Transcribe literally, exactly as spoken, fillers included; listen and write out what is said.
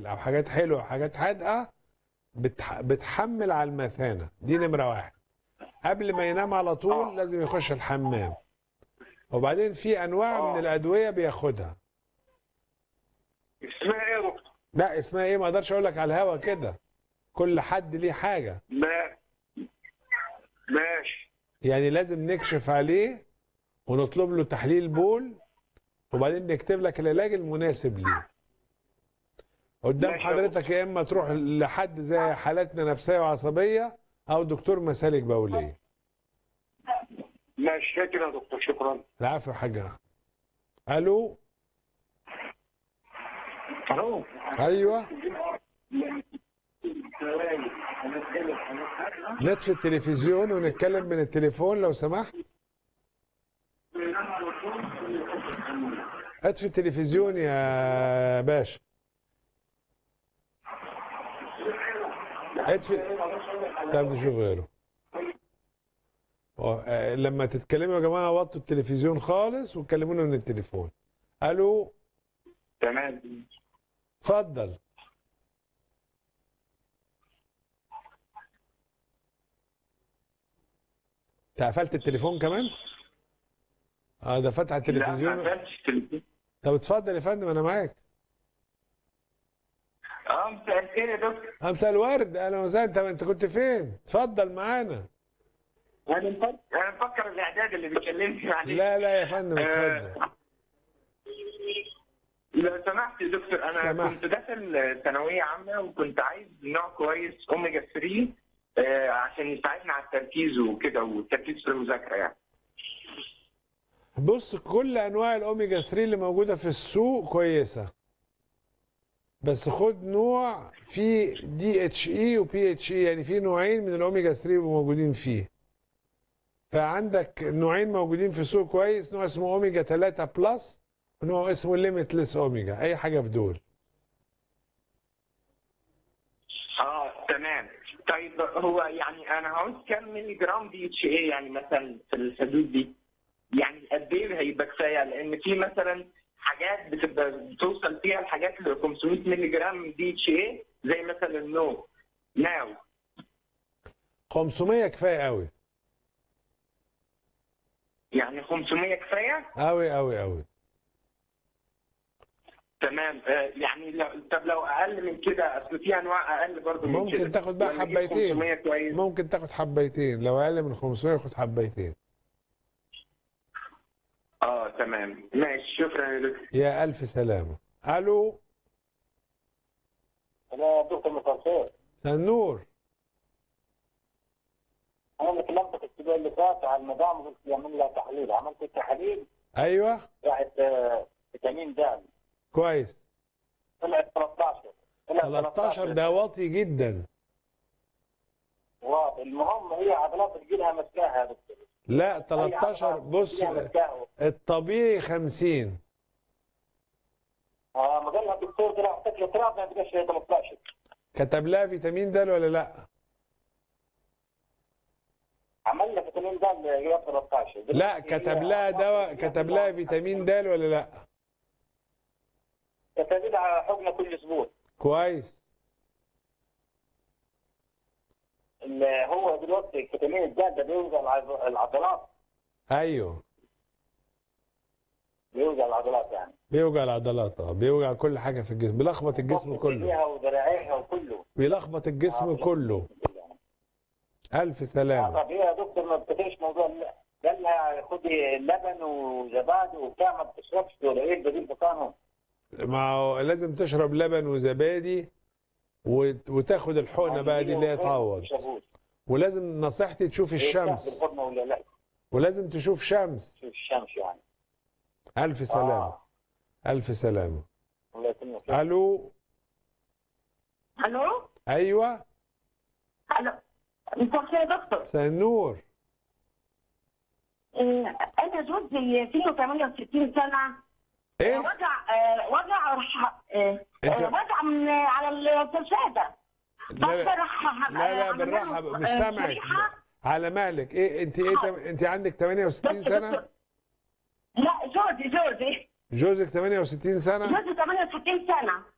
سوائل او حاجات حلوه وحاجات حادقه بتح... بتحمل على المثانه. دي نمره واحد. قبل ما ينام على طول لازم يخش الحمام. وبعدين في انواع من الادويه بياخدها. اسمها ايه يا دكتور؟ لا اسمها ايه ما اقدرش اقول لك على الهوا كده. كل حد ليه حاجه. ما ماشي. يعني لازم نكشف عليه ونطلب له تحليل بول وبعدين نكتب لك العلاج المناسب ليه. قدام ماشي يا حضرتك يا اما تروح لحد زي حالاتنا نفسيه وعصبيه او دكتور مسالك بوليه. ماشي شكرا يا دكتور، شكرا. العفو يا حاج. الو. الو. ايوه. نطفي التلفزيون ونتكلم من التليفون لو سمحت. اطفي التلفزيون يا باشا. اطفي. طب نشوف غيره. آه، لما تتكلموا يا جماعه وطوا التلفزيون خالص وتكلمونا من التليفون. الو. تمام. اتفضل. انت قفلت التليفون كمان؟ اه ده فتح التلفزيون. لا ما قفلتش التليفون. طب اتفضل يا فندم انا معاك. اه مساء الخير يا دكتور. امساء الورد، اهلا وسهلا. انت انت كنت فين؟ اتفضل معانا. انا مفكر انا مفكر الاعداد اللي بيكلمني عليه. لا لا يا فندم اتفضل. آه، لو سمحت يا دكتور، انا سمحت. كنت داخل ثانويه عامه وكنت عايز نوع كويس اوميجا ثلاثة آه، عشان يساعدنا على التركيز وكده والتركيز في المذاكره يعني. بص كل انواع الاوميجا ثلاثة اللي موجوده في السوق كويسه. بس خد نوع فيه دي اتش اي وبي اتش اي، يعني في نوعين من الاوميجا ثلاثة موجودين فيه. فعندك نوعين موجودين في السوق كويس، نوع اسمه اوميجا ثلاثة بلس ونوع اسمه ليميتلس اوميجا، اي حاجه في دول. اه تمام. طيب هو يعني انا عاوز كام ملي جرام دي اتش اي يعني مثلا في الحدود دي؟ يعني قد ايه هيبقى كفايه؟ لان في مثلا حاجات بتبقى بتوصل فيها الحاجات ل خمسمية ملي جرام دي اتش اي زي مثلا النو ناو. خمسمية كفايه قوي. يعني خمسمية كفايه؟ قوي قوي قوي. تمام. آه يعني لو طب لو اقل من كده، اصل في انواع اقل برضه من كده. ممكن تاخد بقى ولا نجيب حبيتين. خمسمية كويس؟ ممكن تاخد حبيتين، لو اقل من خمسمية خد حبيتين. اه تمام ماشي، شكرا يا دكتور. يا الف سلامه. الو. انا دكتور مساء الخير. النور. انا اللي كلمتك الاسبوع اللي فات على النظام وقلت لي اعمل لها تحليل، عملت التحاليل ايوه بتاعت آه، فيتامين د كويس. طلعت ثلاثة عشر. طلعت تلتاشر ده واطي جدا. واو. المهم هي عضلات رجلها ماسكاها يا دكتور. لا هي تلتاشر عضلات بص رجلها ماسكاها. الطبيعي خمسين. اه ما قال لها الدكتور ده لو اعطيك الاضطراب ما تبقاش هي ثلاثة عشر. كتب لها فيتامين د ولا لا؟ عملنا فيتامين د هي ثلاثة عشر. لا كتب لها دواء، كتب لها فيتامين د ولا لا؟ كتب لها حقنه كل اسبوع. كويس. اللي هو دلوقتي فيتامين د ده بيوزع العض- العضلات. ايوه بيوزع العضلات يعني. بيوجع العضلات، اه بيوجع كل حاجه في الجسم، بيلخبط الجسم كله. ايديها وذراعيها وكله. بيلخبط الجسم كله. الف سلامه. طب هي يا دكتور ما بتفيش موضوع ال- قال لها خدي لبن وزبادي وبتاع، ما بتشربش ولا ايه البديل بتاعهم؟ ما هو لازم تشرب لبن وزبادي وت- وتاخد الحقنه بقى دي اللي هي تعوض. ولازم نصيحتي تشوف الشمس. بالحضنه ولا لا؟ ولازم تشوف شمس. شوف الشمس يعني. الف سلامه. آه. الف سلامه. الله يكرمك. الو. الو. الو. ايوه. الو. مساء الخير يا دكتور. مساء النور. آه، انا جوزي فيه ثمانية وستين سنه. ايه؟ آه، وجع آه، وجع راح آه، انت- آه، وجع من على الفرشاده. لا لا, راح لا, لا بالراحه مش سامعك. على مهلك. ايه انت ايه تم... انت عندك ثمانية وستين سنه؟ لا جوزي جوزي جوزك ثمانية وستين سنه؟ جوزي ثمانية وستين سنه.